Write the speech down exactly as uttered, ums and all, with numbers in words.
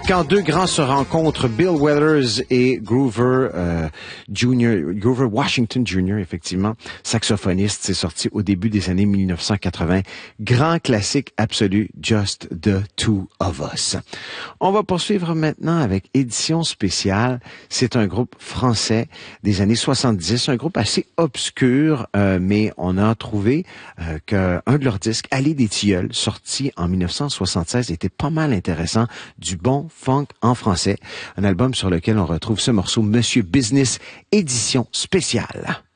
Quand deux grands se rencontrent, Bill Withers et Grover euh, Junior, Grover Washington Junior, effectivement, saxophoniste, c'est sorti au début des années mille neuf cent quatre-vingts. Grand classique absolu, Just the Two of Us. On va poursuivre maintenant avec Édition spéciale. C'est un groupe français des années soixante-dix, un groupe assez obscur, euh, mais on a trouvé euh, qu'un de leurs disques, Allée des Tilleuls, sorti en mille neuf cent soixante-seize, était pas mal intéressant, du bon funk en français. Un album sur lequel on retrouve ce morceau, Monsieur Business, édition spéciale.